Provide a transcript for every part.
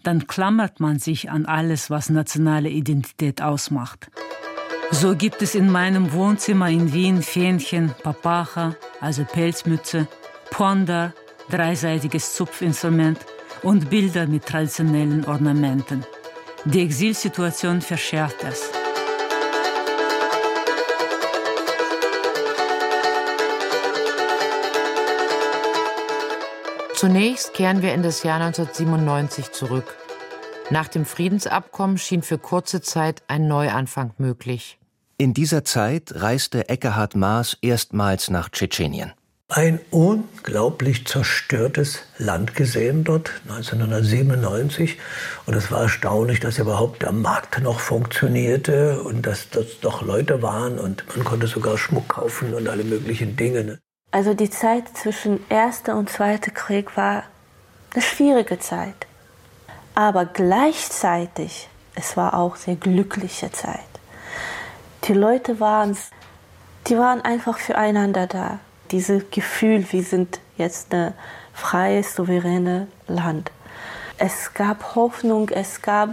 dann klammert man sich an alles, was nationale Identität ausmacht. So gibt es in meinem Wohnzimmer in Wien Fähnchen, Papacha, also Pelzmütze, Pondar, dreiseitiges Zupfinstrument und Bilder mit traditionellen Ornamenten. Die Exilsituation verschärft es. Zunächst kehren wir in das Jahr 1997 zurück. Nach dem Friedensabkommen schien für kurze Zeit ein Neuanfang möglich. In dieser Zeit reiste Ekkehard Maas erstmals nach Tschetschenien. Ein unglaublich zerstörtes Land gesehen dort, 1997. Und es war erstaunlich, dass überhaupt der Markt noch funktionierte und dass dort doch Leute waren und man konnte sogar Schmuck kaufen und alle möglichen Dinge. Also die Zeit zwischen Erster und Zweiter Krieg war eine schwierige Zeit. Aber gleichzeitig, es war auch sehr glückliche Zeit. Die Leute waren einfach füreinander da. Dieses Gefühl, wir sind jetzt ein freies, souveränes Land. Es gab Hoffnung, es gab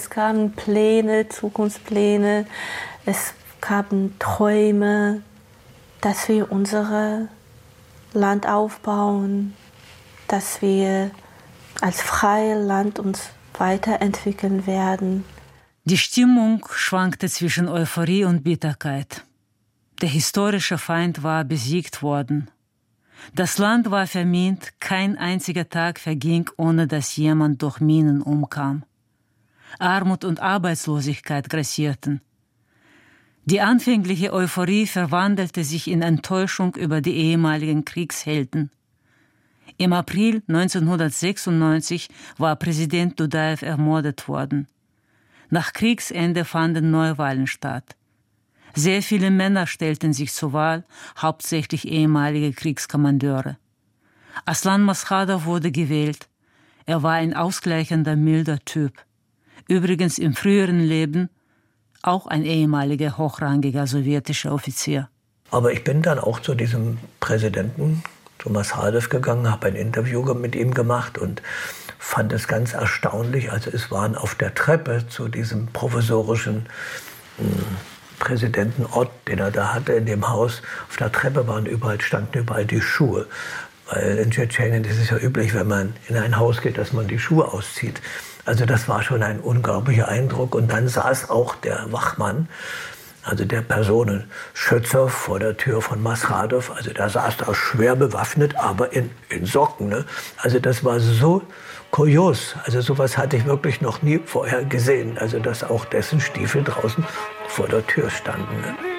Pläne, Zukunftspläne, es gab Träume, dass wir unser Land aufbauen, dass wir als freies Land uns weiterentwickeln werden. Die Stimmung schwankte zwischen Euphorie und Bitterkeit. Der historische Feind war besiegt worden. Das Land war vermint, kein einziger Tag verging, ohne dass jemand durch Minen umkam. Armut und Arbeitslosigkeit grassierten. Die anfängliche Euphorie verwandelte sich in Enttäuschung über die ehemaligen Kriegshelden. Im April 1996 war Präsident Dudajew ermordet worden. Nach Kriegsende fanden Neuwahlen statt. Sehr viele Männer stellten sich zur Wahl, hauptsächlich ehemalige Kriegskommandeure. Aslan Maskhadov wurde gewählt. Er war ein ausgleichender, milder Typ. Übrigens im früheren Leben auch ein ehemaliger hochrangiger sowjetischer Offizier. Aber ich bin dann auch zu diesem Präsidenten, zu Maskhadov, gegangen, habe ein Interview mit ihm gemacht und fand es ganz erstaunlich. Also es waren auf der Treppe zu diesem provisorischen Präsidentenort, den er da hatte in dem Haus, auf der Treppe standen überall die Schuhe. Weil in Tschetschenien ist es ja üblich, wenn man in ein Haus geht, dass man die Schuhe auszieht. Also das war schon ein unglaublicher Eindruck. Und dann saß auch der Wachmann, also der Personenschützer vor der Tür von Maskhadov. Also der saß da schwer bewaffnet, aber in Socken. Ne? Also das war so kurios. Also sowas hatte ich wirklich noch nie vorher gesehen. Also dass auch dessen Stiefel draußen vor der Tür standen. Ne?